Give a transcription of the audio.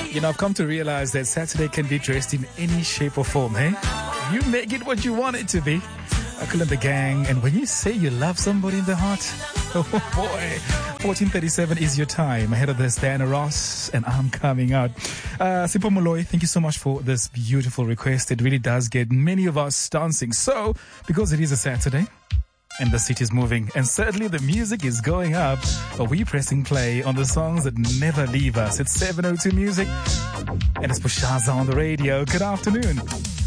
You know, I've come to realize that Saturday can be dressed in any shape or form, hey? You make it what you want it to be. Akil and the gang, and when you say you love somebody in the heart, oh boy, 14:37 is your time. Ahead of this, Diana Ross, and I'm coming out. Sipho Moloi, thank you so much for this beautiful request. It really does get many of us dancing. So, because it is a Saturday, and the city is moving, and certainly the music is going up, but we're pressing play on the songs that never leave us. It's 7:02 Music, and it's Pushaza on the radio. Good afternoon.